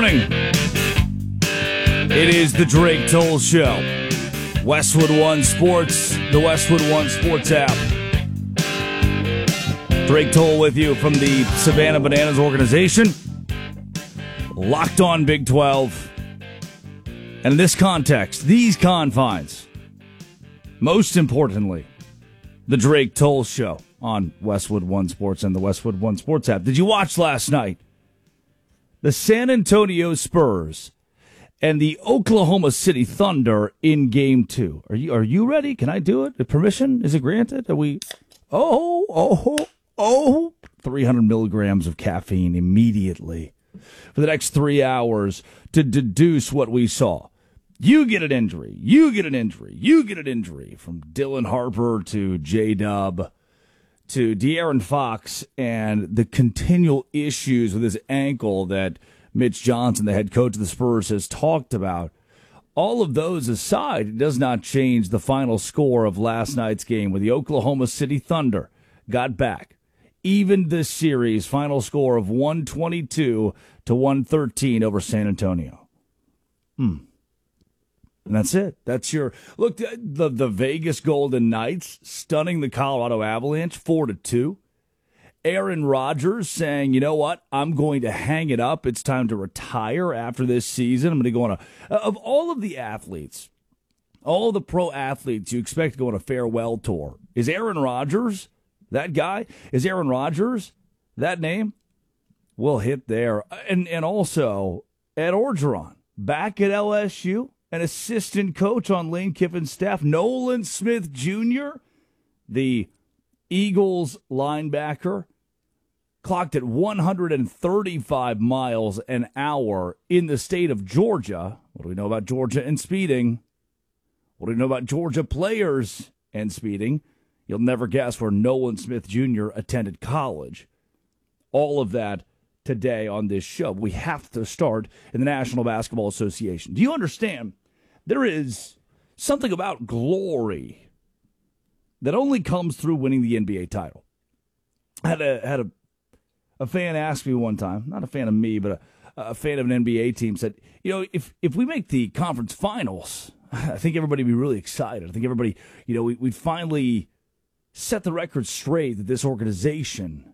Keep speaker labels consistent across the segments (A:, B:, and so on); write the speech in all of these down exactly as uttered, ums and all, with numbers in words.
A: morning. It is the Drake Toll Show. Westwood One Sports, the Westwood One Sports app. Drake Toll with you from the Savannah Bananas organization. Locked on Big twelve. And in this context, these confines, most importantly, the Drake Toll Show on Westwood One Sports and the Westwood One Sports app. Did you watch last night? The San Antonio Spurs and the Oklahoma City Thunder in Game Two. Are you are you ready? Can I do it? The permission is it granted? Are we? Oh oh oh! three hundred milligrams of caffeine immediately for the next three hours to deduce what we saw. You get an injury. You get an injury. You get an injury from Dylan Harper to J-Dub to De'Aaron Fox and the continual issues with his ankle that Mitch Johnson, the head coach of the Spurs, has talked about. All of those aside, it does not change the final score of last night's game where the Oklahoma City Thunder got back. Even this series, final score of one twenty-two to one thirteen over San Antonio. Hmm. And that's it. That's your look. The the Vegas Golden Knights stunning the Colorado Avalanche four to two. Aaron Rodgers saying, "You know what? I'm going to hang it up. It's time to retire after this season. I'm going to go on a." Of all of the athletes, all the pro athletes you expect to go on a farewell tour, is Aaron Rodgers that guy? Is Aaron Rodgers that name? We'll hit there, and and also Ed Orgeron back at L S U. An assistant coach on Lane Kiffin's staff, Nolan Smith Junior, the Eagles linebacker, clocked at one hundred thirty-five miles an hour in the state of Georgia. What do we know about Georgia and speeding? What do we know about Georgia players and speeding? You'll never guess where Nolan Smith Junior attended college. All of that today on this show. We have to start in the National Basketball Association. Do you understand? There is something about glory that only comes through winning the N B A title. I had a had a, a fan ask me one time, not a fan of me, but a, a fan of an N B A team said, you know, if if we make the conference finals, I think everybody would be really excited. I think everybody, you know, we, we'd finally set the record straight that this organization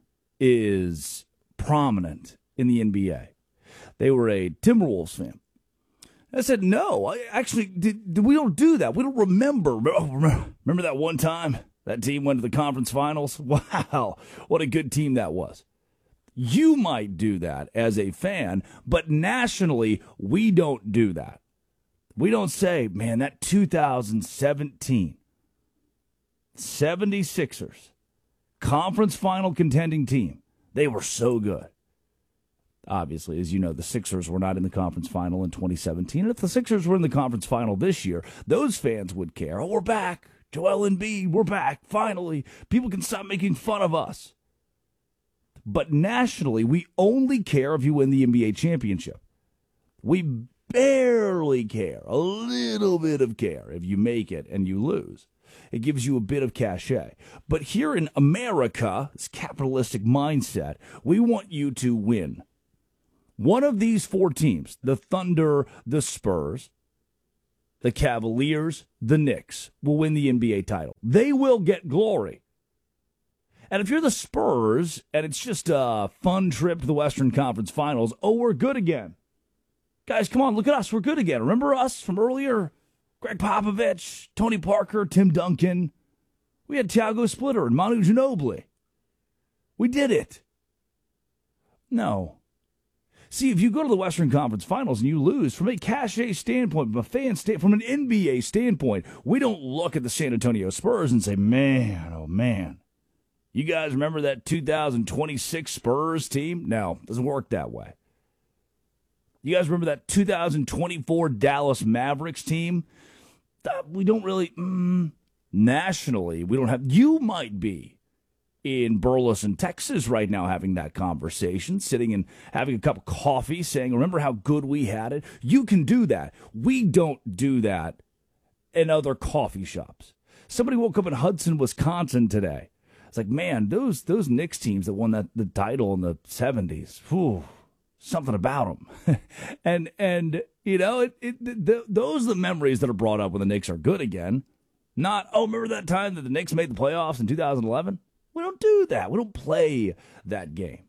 A: is prominent in the N B A. They were a Timberwolves fan. I said, no, I actually, did, we don't do that. We don't remember. Remember that one time that team went to the conference finals? Wow, what a good team that was. You might do that as a fan, but nationally, we don't do that. We don't say, man, that two thousand seventeen seventy-sixers conference final contending team, they were so good. Obviously, as you know, the Sixers were not in the conference final in twenty seventeen. And if the Sixers were in the conference final this year, those fans would care. Oh, we're back. Joel Embiid, we're back. Finally, people can stop making fun of us. But nationally, we only care if you win the N B A championship. We barely care, a little bit of care if you make it and you lose. It gives you a bit of cachet. But here in America, this capitalistic mindset, we want you to win. One of these four teams, the Thunder, the Spurs, the Cavaliers, the Knicks, will win the N B A title. They will get glory. And if you're the Spurs and it's just a fun trip to the Western Conference Finals, oh, we're good again. Guys, come on, look at us. We're good again. Remember us from earlier? Greg Popovich, Tony Parker, Tim Duncan. We had Thiago Splitter and Manu Ginobili. We did it. No. See, if you go to the Western Conference Finals and you lose, from a cachet standpoint, from a fan stand, from an N B A standpoint, we don't look at the San Antonio Spurs and say, man, oh man, you guys remember that two thousand twenty-six Spurs team? No, it doesn't work that way. You guys remember that two thousand twenty-four Dallas Mavericks team? We don't really, mm, nationally, we don't have, you might be in Burleson, Texas right now having that conversation, sitting and having a cup of coffee saying, remember how good we had it? You can do that. We don't do that in other coffee shops. Somebody woke up in Hudson, Wisconsin today. It's like, man, those those Knicks teams that won that the title in the seventies, whew, something about them. and, and you know, it, it, the, those are the memories that are brought up when the Knicks are good again. Not, oh, remember that time that the Knicks made the playoffs in two thousand eleven? We don't do that. We don't play that game.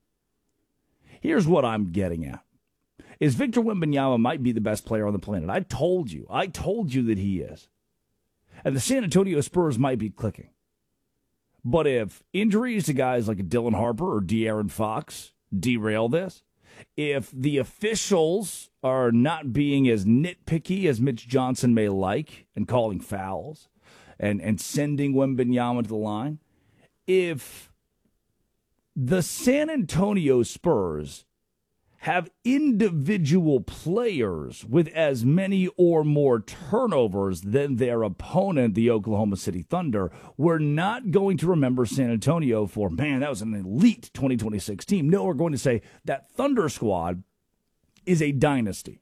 A: Here's what I'm getting at. Is Victor Wembanyama might be the best player on the planet. I told you. I told you that he is. And the San Antonio Spurs might be clicking. But if injuries to guys like Dylan Harper or De'Aaron Fox derail this, if the officials are not being as nitpicky as Mitch Johnson may like and calling fouls and, and sending Wembanyama to the line, if the San Antonio Spurs have individual players with as many or more turnovers than their opponent, the Oklahoma City Thunder, we're not going to remember San Antonio for, man, that was an elite twenty twenty-six team. No, we're going to say that Thunder squad is a dynasty.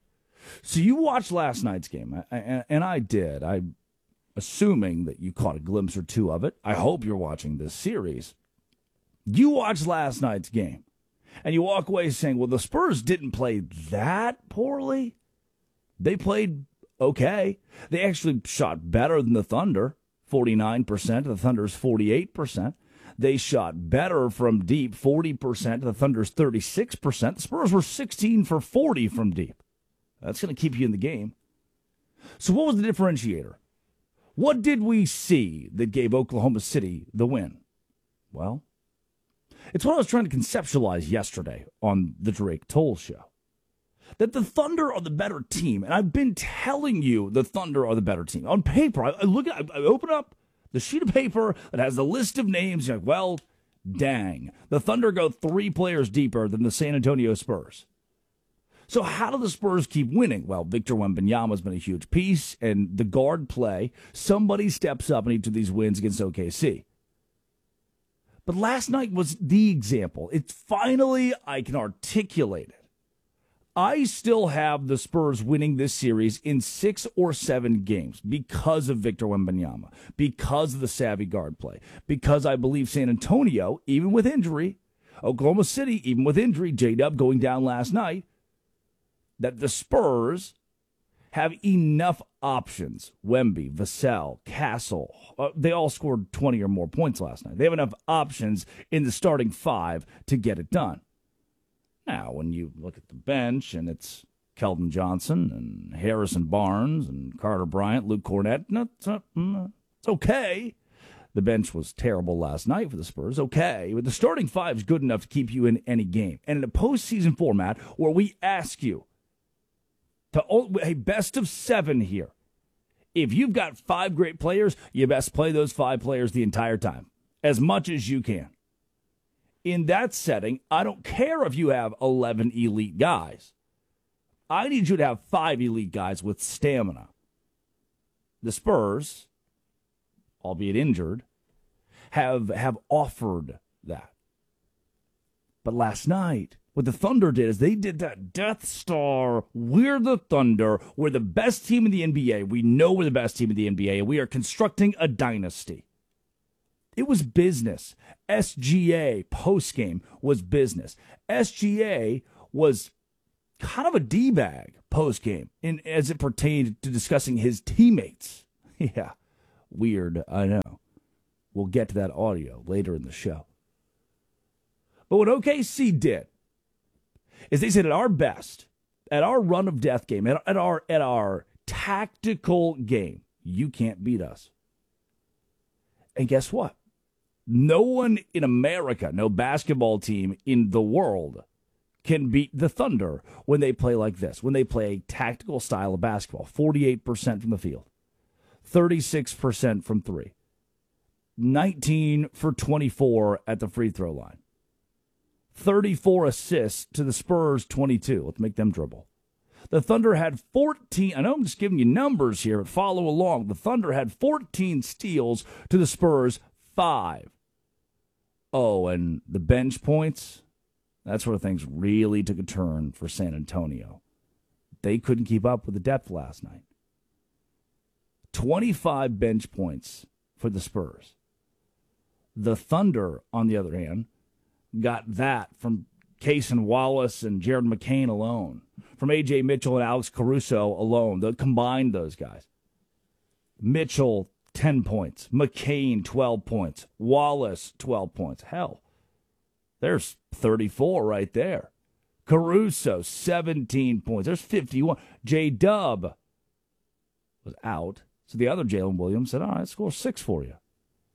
A: So you watched last night's game, and I did. I'm assuming that you caught a glimpse or two of it. I hope you're watching this series. You watched last night's game. And you walk away saying, well, the Spurs didn't play that poorly. They played okay. They actually shot better than the Thunder, forty-nine percent. The Thunder's forty-eight percent. They shot better from deep, forty percent. The Thunder's thirty-six percent. The Spurs were sixteen for forty from deep. That's going to keep you in the game. So what was the differentiator? What did we see that gave Oklahoma City the win? Well, it's what I was trying to conceptualize yesterday on the Drake Toll Show. That the Thunder are the better team, and I've been telling you the Thunder are the better team. On paper, I look at, I open up the sheet of paper that has the list of names. You're like, well, dang, the Thunder go three players deeper than the San Antonio Spurs. So how do the Spurs keep winning? Well, Victor Wembanyama has been a huge piece, and the guard play. Somebody steps up in each of these wins against O K C. But last night was the example. It's finally, I can articulate it. I still have the Spurs winning this series in six or seven games because of Victor Wembanyama, because of the savvy guard play, because I believe San Antonio, even with injury, Oklahoma City, even with injury, J-Dub going down last night, that the Spurs have enough options. Wemby, Vassell, Castle, uh, they all scored twenty or more points last night. They have enough options in the starting five to get it done. Now, when you look at the bench, and it's Keldon Johnson and Harrison Barnes and Carter Bryant, Luke Cornett, no, it's, uh, it's okay. The bench was terrible last night for the Spurs. Okay, but the starting five is good enough to keep you in any game. And in a postseason format where we ask you, to a best of seven here. If you've got five great players, you best play those five players the entire time, as much as you can. In that setting, I don't care if you have eleven elite guys. I need you to have five elite guys with stamina. The Spurs, albeit injured, have, have offered that. But last night, what the Thunder did is they did that Death Star. We're the Thunder. We're the best team in the N B A. We know we're the best team in the N B A, and we are constructing a dynasty. It was business. S G A postgame was business. S G A was kind of a D-bag postgame in, as it pertained to discussing his teammates. Yeah, weird, I know. We'll get to that audio later in the show. But what O K C did is they said at our best, at our run of death game, at, at our at our tactical game, you can't beat us. And guess what? No one in America, no basketball team in the world can beat the Thunder when they play like this, when they play a tactical style of basketball. forty-eight percent from the field, thirty-six percent from three, nineteen for twenty-four at the free throw line. thirty-four assists to the Spurs, twenty-two. Let's make them dribble. The Thunder had fourteen. I know I'm just giving you numbers here, but follow along. The Thunder had fourteen steals to the Spurs, five. Oh, and the bench points, that's where things really took a turn for San Antonio. They couldn't keep up with the depth last night. twenty-five bench points for the Spurs. The Thunder, on the other hand, got that from Cason Wallace and Jared McCain alone. From A J Mitchell and Alex Caruso alone. They'll combine those guys. Mitchell, ten points. McCain, twelve points. Wallace, twelve points. Hell, there's thirty-four right there. Caruso, seventeen points. There's fifty-one. J-Dub was out. So the other Jalen Williams said, all right, score six for you.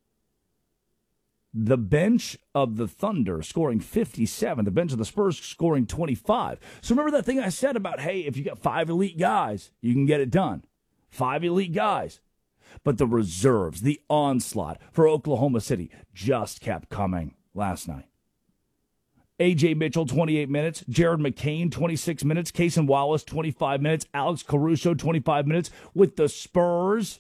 A: The bench of the Thunder scoring fifty-seven. The bench of the Spurs scoring twenty-five. So remember that thing I said about, hey, if you got five elite guys, you can get it done. Five elite guys. But the reserves, the onslaught for Oklahoma City just kept coming last night. A J Mitchell, twenty-eight minutes. Jared McCain, twenty-six minutes. Cason Wallace, twenty-five minutes. Alex Caruso, twenty-five minutes. With the Spurs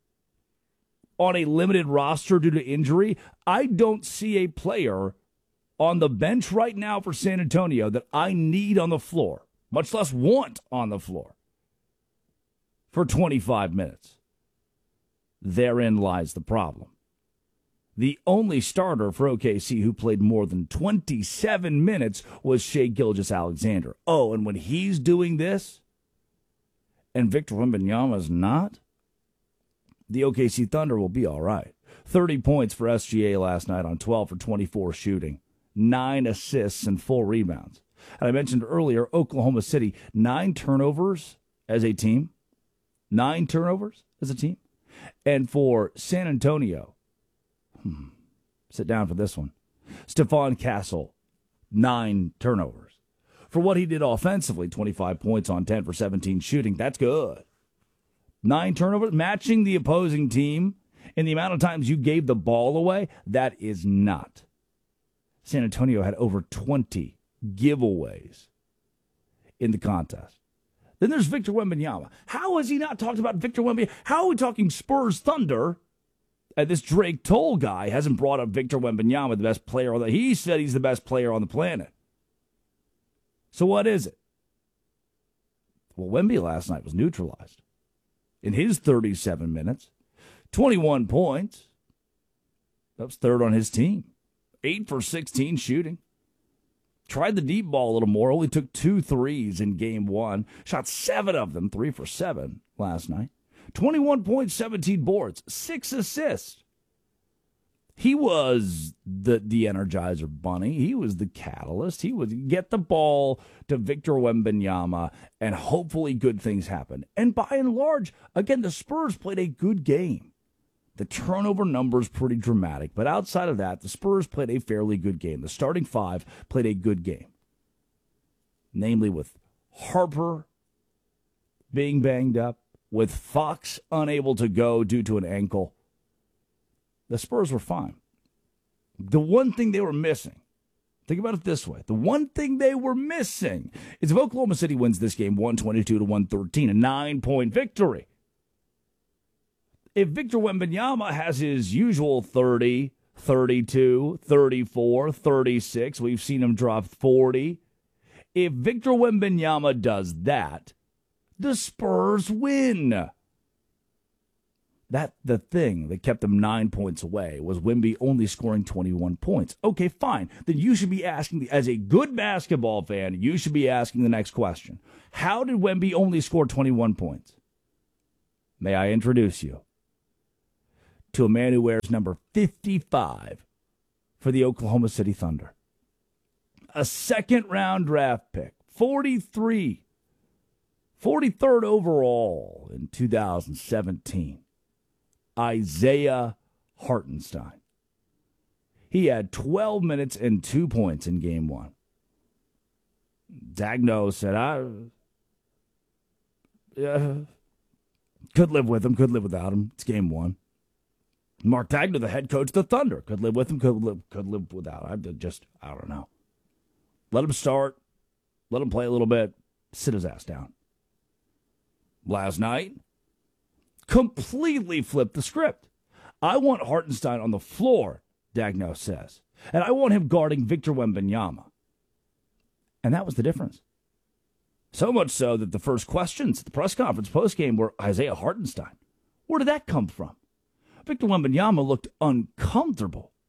A: on a limited roster due to injury, I don't see a player on the bench right now for San Antonio that I need on the floor, much less want on the floor, for twenty-five minutes. Therein lies the problem. The only starter for O K C who played more than twenty-seven minutes was Shai Gilgeous-Alexander. Oh, and when he's doing this, and Victor Wembanyama's not, the O K C Thunder will be all right. thirty points for S G A last night on twelve for twenty-four shooting, nine assists and four rebounds. And I mentioned earlier, Oklahoma City, nine turnovers as a team. Nine turnovers as a team. And for San Antonio, hmm, sit down for this one, Stephon Castle, nine turnovers. For what he did offensively, twenty-five points on ten for seventeen shooting, that's good. Nine turnovers, matching the opposing team in the amount of times you gave the ball away, that is not. San Antonio had over twenty giveaways in the contest. Then there's Victor Wembanyama. How has he not talked about Victor Wembanyama? How are we talking Spurs Thunder? And this Drake Toll guy hasn't brought up Victor Wembanyama, the best player on the... He said he's the best player on the planet. So what is it? Well, Wemby last night was neutralized. In his thirty-seven minutes, twenty-one points. That was third on his team. eight for sixteen shooting. Tried the deep ball a little more. Only took two threes in game one. Shot seven of them, three for seven last night. twenty-one points, seventeen boards, six assists. He was the, the Energizer Bunny. He was the catalyst. He would get the ball to Victor Wembanyama, and hopefully good things happen. And by and large, again, the Spurs played a good game. The turnover number is pretty dramatic, but outside of that, the Spurs played a fairly good game. The starting five played a good game, namely with Harper being banged up, with Fox unable to go due to an ankle. The Spurs were fine. The one thing they were missing, think about it this way, the one thing they were missing is if Oklahoma City wins this game one twenty-two to one thirteen, a nine-point victory. If Victor Wembanyama has his usual thirty, thirty-two, thirty-four, thirty-six, we've seen him drop forty. If Victor Wembanyama does that, the Spurs win. That the thing that kept them nine points away was Wemby only scoring twenty-one points. Okay, fine. Then you should be asking, as a good basketball fan, you should be asking the next question. How did Wemby only score twenty-one points? May I introduce you to a man who wears number fifty-five for the Oklahoma City Thunder. A second-round draft pick, forty-three, forty-third overall in two thousand seventeen. Isaiah Hartenstein. He had twelve minutes and two points in game one. Dagno said, I uh, could live with him, could live without him. It's game one. Mark Dagno, the head coach of the Thunder, could live with him, could live, could live without him. I just, I don't know. Let him start. Let him play a little bit. Sit his ass down. Last night, completely flipped the script. I want Hartenstein on the floor, Dagno says. And I want him guarding Victor Wembanyama. And that was the difference. So much so that the first questions at the press conference postgame were Isaiah Hartenstein. Where did that come from? Victor Wembanyama looked uncomfortable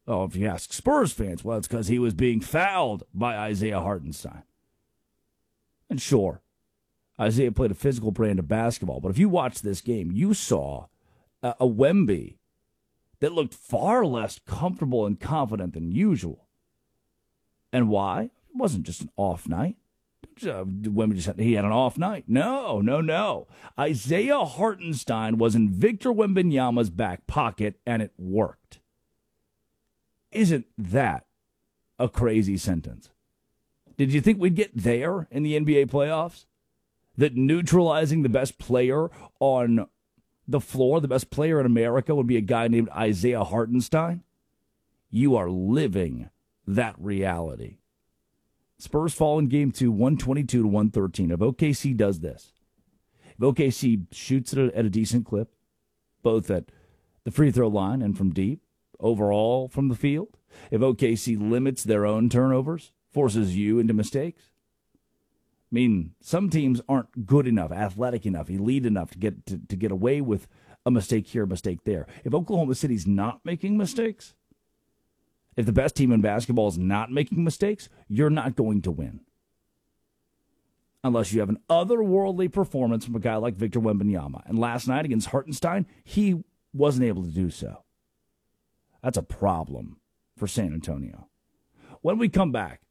A: Oh, if you ask Spurs fans, well, it's because he was being fouled by Isaiah Hartenstein. And sure, Isaiah played a physical brand of basketball, but if you watched this game, you saw a, a Wemby that looked far less comfortable and confident than usual. And why? It wasn't just an off night. Uh, Wemby just had, he had an off night. No, no, no. Isaiah Hartenstein was in Victor Wembanyama's back pocket, and it worked. Isn't that a crazy sentence? Did you think we'd get there in the N B A playoffs? That neutralizing the best player on the floor, the best player in America, would be a guy named Isaiah Hartenstein? You are living that reality. Spurs fall in game two, one twenty-two to one thirteen. If O K C does this, if O K C shoots it at a decent clip, both at the free throw line and from deep, overall from the field, if O K C limits their own turnovers, forces you into mistakes. I mean, some teams aren't good enough, athletic enough, elite enough to get to, to get away with a mistake here, a mistake there. If Oklahoma City's not making mistakes, if the best team in basketball is not making mistakes, you're not going to win. Unless you have an otherworldly performance from a guy like Victor Wembanyama. And last night against Hartenstein, he wasn't able to do so. That's a problem for San Antonio. When we come back,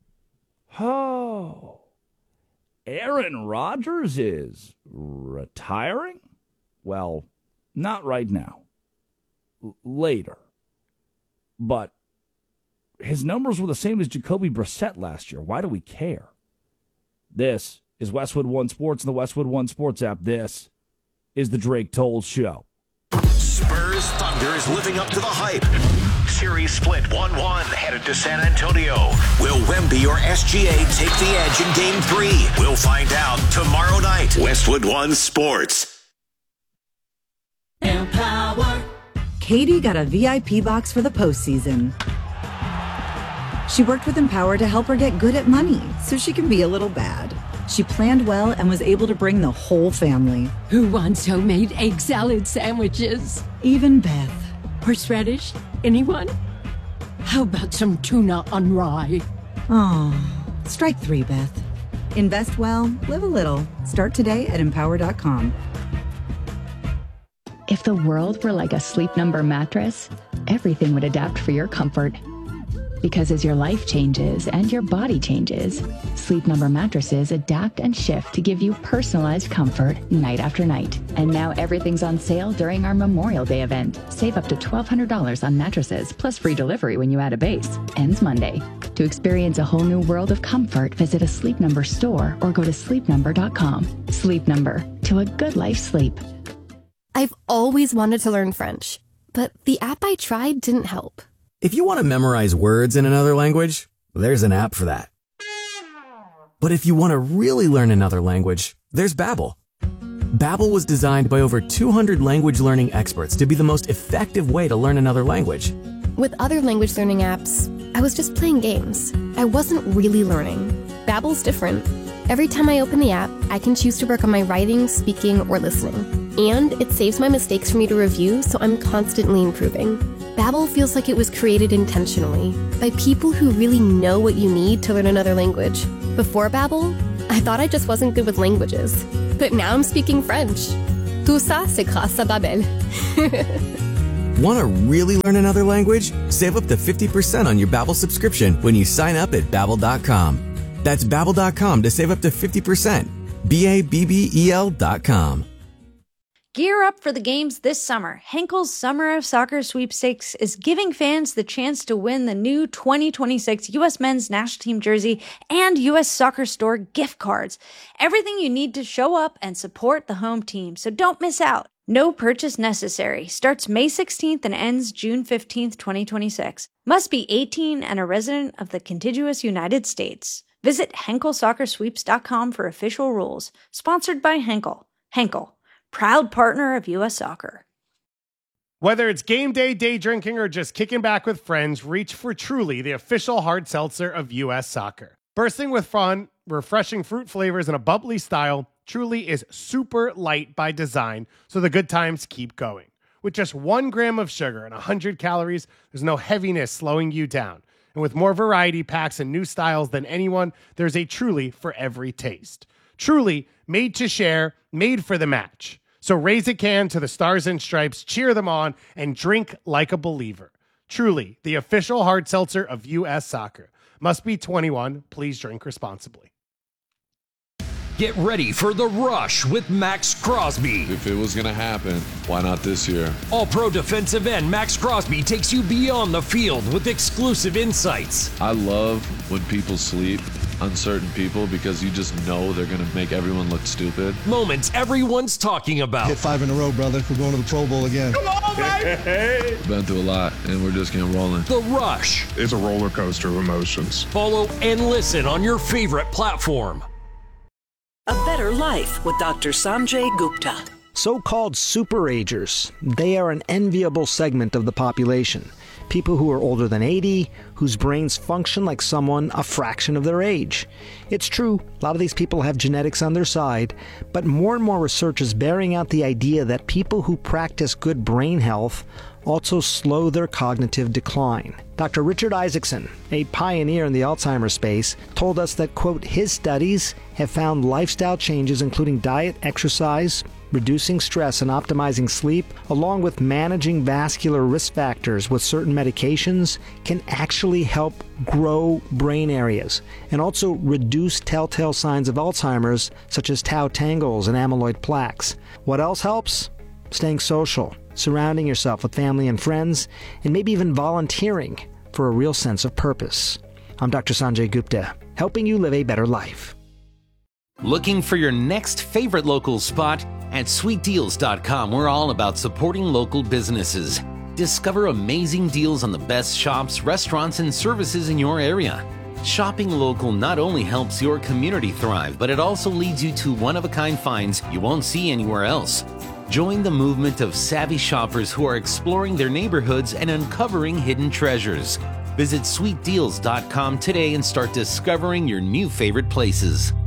A: oh, Aaron Rodgers is retiring? Well, not right now. L- later. But his numbers were the same as Jacoby Brissett last year. Why do we care? This is Westwood One Sports and the Westwood One Sports app. This is the Drake Toll Show.
B: Spurs Thunder is living up to the hype. Series split one one headed to San Antonio. Will Wemby or S G A take the edge in game three? We'll find out tomorrow night. Westwood One Sports.
C: Empower. Katie got a V I P box for the postseason. She worked with Empower to help her get good at money so she can be a little bad. She planned well and was able to bring the whole family.
D: Who wants homemade egg salad sandwiches?
C: Even Beth.
D: Horseradish? Anyone? How about some tuna on rye?
C: Oh, strike three, Beth. Invest well, live a little. Start today at empower dot com.
E: If the world were like a Sleep Number mattress, everything would adapt for your comfort. Because as your life changes and your body changes, Sleep Number mattresses adapt and shift to give you personalized comfort night after night. And now everything's on sale during our Memorial Day event. Save up to twelve hundred dollars on mattresses, plus free delivery when you add a base. Ends Monday. To experience a whole new world of comfort, visit a Sleep Number store or go to sleep number dot com. Sleep Number, to a good life sleep.
F: I've always wanted to learn French, but the app I tried didn't help.
G: If you want to memorize words in another language, there's an app for that. But if you want to really learn another language, there's Babbel. Babbel was designed by over two hundred language learning experts to be the most effective way to learn another language.
F: With other language learning apps, I was just playing games. I wasn't really learning. Babbel's different. Every time I open the app, I can choose to work on my writing, speaking, or listening. And it saves my mistakes for me to review, so I'm constantly improving. Babbel feels like it was created intentionally by people who really know what you need to learn another language. Before Babbel, I thought I just wasn't good with languages. But now I'm speaking French. Tout ça, c'est grâce à Babbel.
G: Want to really learn another language? Save up to fifty percent on your Babbel subscription when you sign up at babbel dot com. That's babbel dot com to save up to fifty percent. B A B B E L dot com.
H: Gear up for the games this summer. Henkel's Summer of Soccer Sweepstakes is giving fans the chance to win the new twenty twenty-six U S Men's National Team jersey and U S Soccer Store gift cards. Everything you need to show up and support the home team, so don't miss out. No purchase necessary. Starts May sixteenth and ends June fifteenth, twenty twenty-six. Must be eighteen and a resident of the contiguous United States. Visit henkel soccer sweeps dot com for official rules. Sponsored by Henkel. Henkel, proud partner of U S Soccer.
I: Whether it's game day, day drinking, or just kicking back with friends, reach for Truly, the official hard seltzer of U S Soccer. Bursting with fun, refreshing fruit flavors, and a bubbly style, Truly is super light by design, so the good times keep going. With just one gram of sugar and one hundred calories, there's no heaviness slowing you down. And with more variety packs and new styles than anyone, there's a Truly for every taste. Truly, made to share, made for the match. So raise a can to the Stars and Stripes, cheer them on, and drink like a believer. Truly, the official hard seltzer of U S Soccer. Must be twenty-one. Please drink responsibly.
J: Get ready for The Rush with Max Crosby.
K: If it was going to happen, why not this year?
J: All-pro defensive end Max Crosby takes you beyond the field with exclusive insights.
K: I love when people sleep, uncertain people, because you just know they're going to make everyone look stupid.
J: Moments everyone's talking about.
L: Hit five in a row, brother. We're going to the Pro Bowl again.
K: Come on, baby! Been through a lot, and we're just getting rolling.
J: The Rush.
M: It's a roller coaster of emotions.
J: Follow and listen on your favorite platform.
N: A Better Life with Doctor Sanjay Gupta.
O: So-called superagers. They are an enviable segment of the population. People who are older than eighty, whose brains function like someone a fraction of their age. It's true, a lot of these people have genetics on their side, but more and more research is bearing out the idea that people who practice good brain health also slow their cognitive decline. Doctor Richard Isaacson, a pioneer in the Alzheimer's space, told us that, quote, his studies have found lifestyle changes including diet, exercise, reducing stress and optimizing sleep, along with managing vascular risk factors with certain medications, can actually help grow brain areas and also reduce telltale signs of Alzheimer's such as tau tangles and amyloid plaques. What else helps? Staying social, surrounding yourself with family and friends, and maybe even volunteering for a real sense of purpose. I'm Doctor Sanjay Gupta, helping you live a better life.
P: Looking for your next favorite local spot? At sweet deals dot com, we're all about supporting local businesses. Discover amazing deals on the best shops, restaurants, and services in your area. Shopping local not only helps your community thrive, but it also leads you to one-of-a-kind finds you won't see anywhere else. Join the movement of savvy shoppers who are exploring their neighborhoods and uncovering hidden treasures. Visit sweet deals dot com today and start discovering your new favorite places.